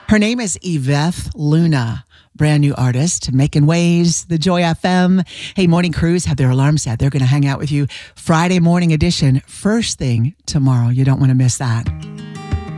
Her name is Yvette Luna, brand new artist, making waves, the Joy FM. Hey, morning crews have their alarm set. They're going to hang out with you Friday morning edition, first thing tomorrow. You don't want to miss that.